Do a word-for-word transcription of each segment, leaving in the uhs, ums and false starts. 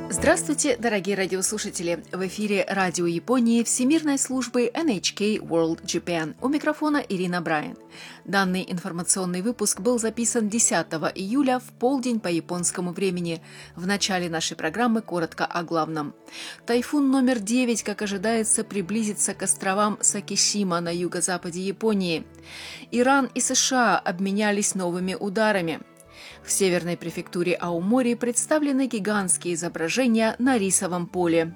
Здравствуйте, дорогие радиослушатели! В эфире Радио Японии Всемирной службы эн эйч кей World Japan. У микрофона Ирина Брайан. Данный информационный выпуск был записан десятого июля в полдень по японскому времени. В начале нашей программы коротко о главном. Тайфун номер девять, как ожидается, приблизится к островам Сакисима на юго-западе Японии. Иран и США обменялись новыми ударами. В северной префектуре Аомори представлены гигантские изображения на рисовом поле.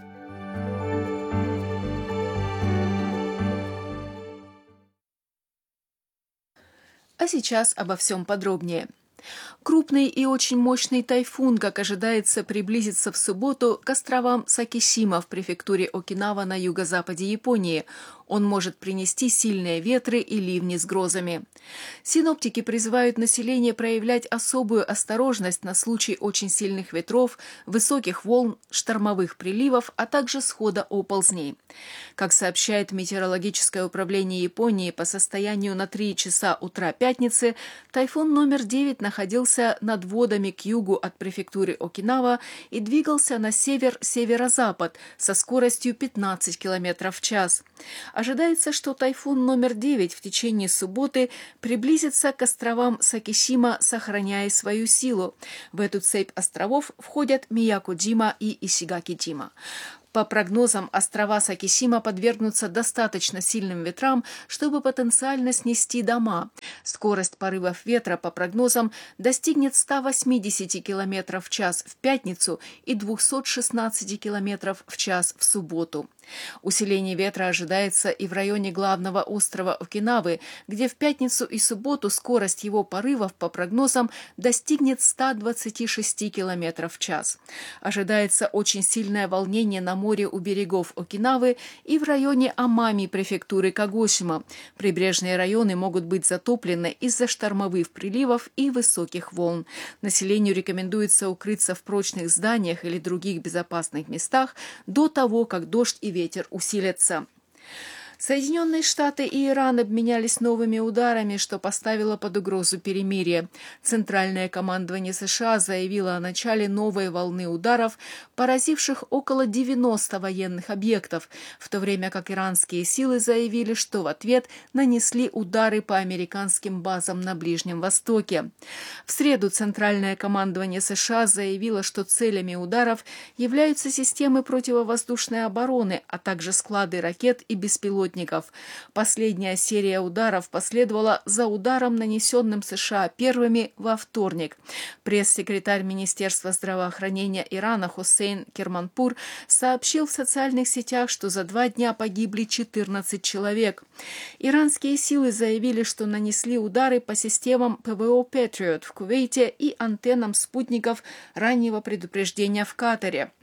А сейчас обо всем подробнее. Крупный и очень мощный тайфун, как ожидается, приблизится в субботу к островам Сакисима в префектуре Окинава на юго-западе Японии. Он может принести сильные ветры и ливни с грозами. Синоптики призывают население проявлять особую осторожность на случай очень сильных ветров, высоких волн, штормовых приливов, а также схода оползней. Как сообщает Метеорологическое управление Японии, по состоянию на три часа утра пятницы тайфун номер девять находился над водами к югу от префектуры Окинава и двигался на север-северо-запад со скоростью пятнадцать километров в час. Ожидается, что тайфун номер девять в течение субботы приблизится к островам Сакисима, сохраняя свою силу. В эту цепь островов входят Миякоджима и Исигакиджима. По прогнозам, острова Сакисима подвергнутся достаточно сильным ветрам, чтобы потенциально снести дома. Скорость порывов ветра, по прогнозам, достигнет ста восьмидесяти километров в час в пятницу и двухсот шестнадцати километров в час в субботу. Усиление ветра ожидается и в районе главного острова Окинавы, где в пятницу и субботу скорость его порывов, по прогнозам, достигнет ста двадцати шести километров в час. Ожидается очень сильное волнение на море у берегов Окинавы и в районе Амами префектуры Кагосима. Прибрежные районы могут быть затоплены из-за штормовых приливов и высоких волн. Населению рекомендуется укрыться в прочных зданиях или других безопасных местах до того, как дождь и ветер усилятся. Соединенные Штаты и Иран обменялись новыми ударами, что поставило под угрозу перемирие. Центральное командование США заявило о начале новой волны ударов, поразивших около девяноста военных объектов, в то время как иранские силы заявили, что в ответ нанесли удары по американским базам на Ближнем Востоке. В среду Центральное командование США заявило, что целями ударов являются системы противовоздушной обороны, а также склады ракет и беспилотников. Последняя серия ударов последовала за ударом, нанесенным США первыми во вторник. Пресс-секретарь Министерства здравоохранения Ирана Хусейн Керманпур сообщил в социальных сетях, что за два дня погибли четырнадцать человек. Иранские силы заявили, что нанесли удары по системам ПВО Patriot в Кувейте и антеннам спутников раннего предупреждения в Катаре.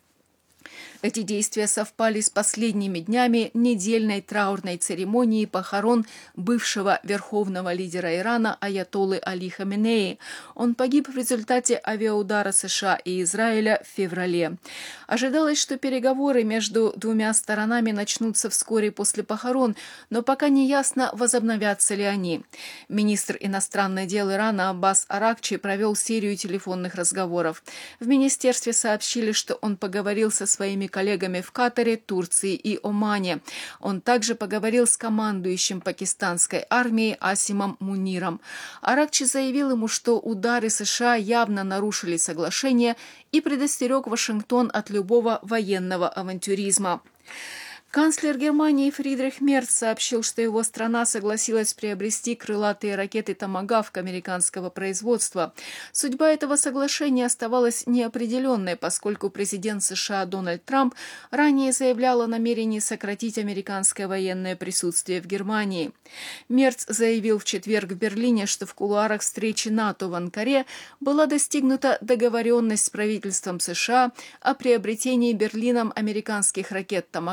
Эти действия совпали с последними днями недельной траурной церемонии похорон бывшего верховного лидера Ирана аятоллы Али Хаминеи. Он погиб в результате авиаудара США и Израиля в феврале. Ожидалось, что переговоры между двумя сторонами начнутся вскоре после похорон, но пока не ясно, возобновятся ли они. Министр иностранных дел Ирана Аббас Аракчи провел серию телефонных разговоров. В министерстве сообщили, что он поговорил со своими коллегами в Катаре, Турции и Омане. Он также поговорил с командующим пакистанской армией Асимом Муниром. Аракчи заявил ему, что удары США явно нарушили соглашение и предостерег Вашингтон от любого военного авантюризма. Канцлер Германии Фридрих Мерц сообщил, что его страна согласилась приобрести крылатые ракеты «Томагавк» американского производства. Судьба этого соглашения оставалась неопределенной, поскольку президент США Дональд Трамп ранее заявлял о намерении сократить американское военное присутствие в Германии. Мерц заявил в четверг в Берлине, что в кулуарах встречи НАТО в Анкаре была достигнута договоренность с правительством США о приобретении Берлином американских ракет «Томагавк»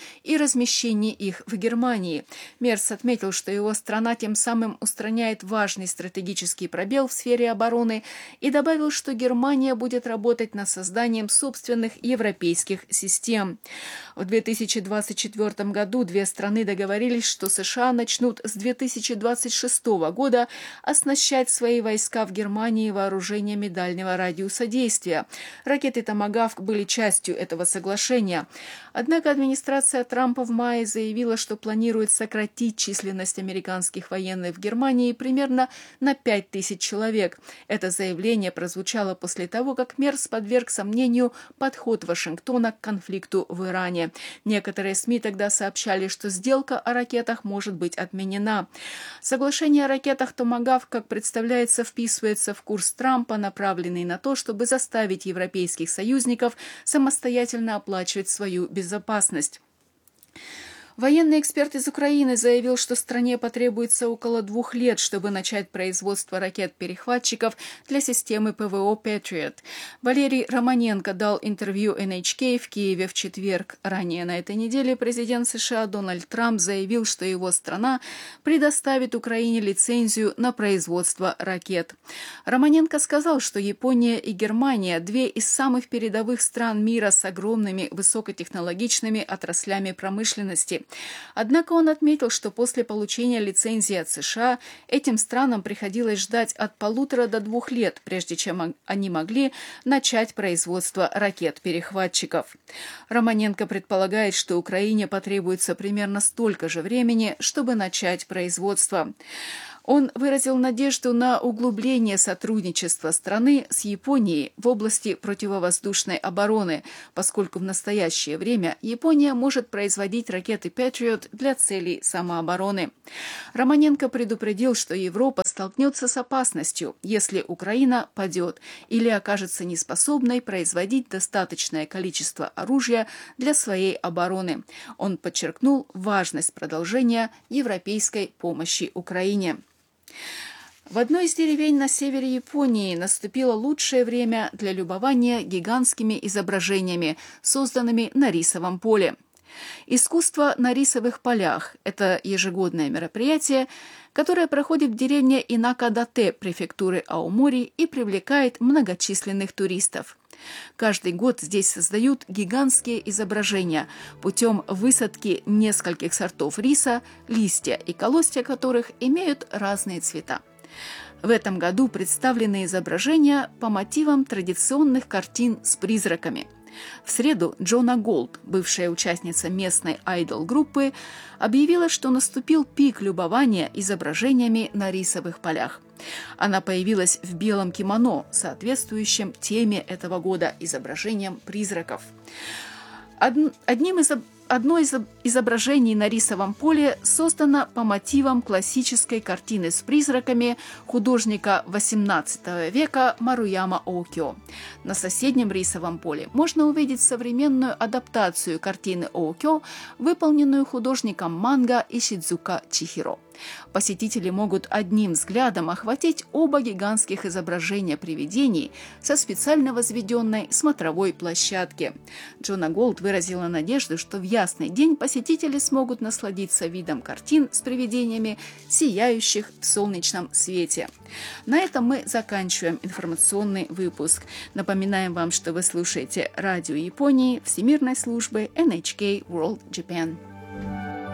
и размещение их в Германии. Мерц отметил, что его страна тем самым устраняет важный стратегический пробел в сфере обороны и добавил, что Германия будет работать над созданием собственных европейских систем. В две тысячи двадцать четвёртом году две страны договорились, что США начнут с две тысячи двадцать шестого года оснащать свои войска в Германии вооружениями дальнего радиуса действия. Ракеты «Томагавк» были частью этого соглашения. Однако администрация Трампа в мае заявила, что планирует сократить численность американских военных в Германии примерно на пять тысяч человек. Это заявление прозвучало после того, как Мерц подверг сомнению подход Вашингтона к конфликту в Иране. Некоторые СМИ тогда сообщали, что сделка о ракетах может быть отменена. Соглашение о ракетах «Томагавк», как представляется, вписывается в курс Трампа, направленный на то, чтобы заставить европейских союзников самостоятельно оплачивать свою безопасность. Военный эксперт из Украины заявил, что стране потребуется около двух лет, чтобы начать производство ракет-перехватчиков для системы ПВО «Патриот». Валерий Романенко дал интервью эн эйч кей в Киеве в четверг. Ранее на этой неделе президент США Дональд Трамп заявил, что его страна предоставит Украине лицензию на производство ракет. Романенко сказал, что Япония и Германия – две из самых передовых стран мира с огромными высокотехнологичными отраслями промышленности. Однако он отметил, что после получения лицензии от США этим странам приходилось ждать от полутора до двух лет, прежде чем они могли начать производство ракет-перехватчиков. Романенко предполагает, что Украине потребуется примерно столько же времени, чтобы начать производство. Он выразил надежду на углубление сотрудничества страны с Японией в области противовоздушной обороны, поскольку в настоящее время Япония может производить ракеты «Патриот» для целей самообороны. Романенко предупредил, что Европа столкнется с опасностью, если Украина падет или окажется неспособной производить достаточное количество оружия для своей обороны. Он подчеркнул важность продолжения европейской помощи Украине. В одной из деревень на севере Японии наступило лучшее время для любования гигантскими изображениями, созданными на рисовом поле. Искусство на рисовых полях – это ежегодное мероприятие, которое проходит в деревне Инакадате префектуры Аомори и привлекает многочисленных туристов. Каждый год здесь создают гигантские изображения путем высадки нескольких сортов риса, листья и колосья которых имеют разные цвета. В этом году представлены изображения по мотивам традиционных картин с призраками. В среду Джона Голд, бывшая участница местной айдол-группы, объявила, что наступил пик любования изображениями на рисовых полях. Она появилась в белом кимоно, соответствующем теме этого года – изображением призраков. Одним из Одно из изображений на рисовом поле создано по мотивам классической картины с призраками художника восемнадцатого века Маруяма Оокио. На соседнем рисовом поле можно увидеть современную адаптацию картины Оокио, выполненную художником манга Ишидзука Чихиро. Посетители могут одним взглядом охватить оба гигантских изображения привидений со специально возведенной смотровой площадки. Джона Голд выразила надежду, что в ясный день посетители смогут насладиться видом картин с привидениями, сияющих в солнечном свете. На этом мы заканчиваем информационный выпуск. Напоминаем вам, что вы слушаете радио Японии Всемирной службы эн эйч кей World Japan.